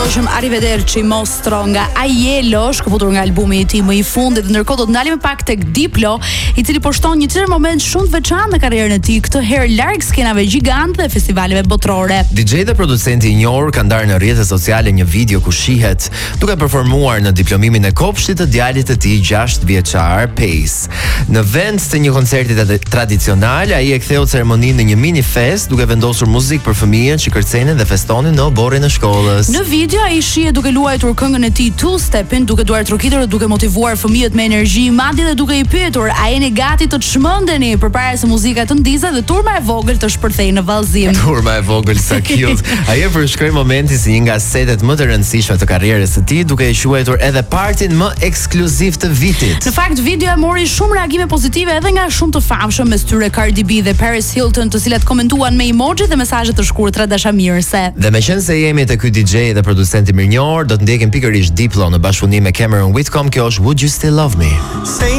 dëgjojmë Arrivederci Mostro nga Aiello, shkëputur nga albumi i tij më i fundit. Ndërkohë do të ndalim pak tek Diplo, i cili po shton një tjetër moment shumë të veçantë në karrierën e tij, këtë herë larg skenave gjigante dhe festivaleve botërore. DJ dhe producenti i njohur ka ndarë në rrjetet sociale një video ku shihet duke performuar në diplomimin e kopshtit të djalit të tij 6 vjeçar, Pace. Në vend të një koncerti tradicional, ai e ktheu ceremoninë në një mini fest duke vendosur muzikë për fëmijët që kërcenin dhe festonin në oborrin e shkollës. Në video ai shihet duke luajtur këngën e tij Two Stepin, duke duar trokitur dhe duke motivuar fëmijët me energji, madje dhe duke i pyetur a jeni gati të çmendeni përpara se muzika të ndizë dhe turma e vogël të shpërthejë në vallëzim. Turma e vogël sa cute. Ai e përshkroi momentin si një nga setet më të rëndësishme të karrierës së tij, duke e quajtur edhe partin më ekskluziv të vitit. Në fakt videoja mori shumë reagime pozitive edhe nga shumë të famshëm, mes tyre Cardi B dhe Paris Hilton, të cilat komentuan me emoji dhe mesazhe të shkurtra dashamirëse. Dhe meqense jemi te ky DJ dhe producenti mirënjohur, do të ndjekim pikërisht Diplo në bashkëpunim me Cameron Whitcomb. Kjo është Would You Still Love Me?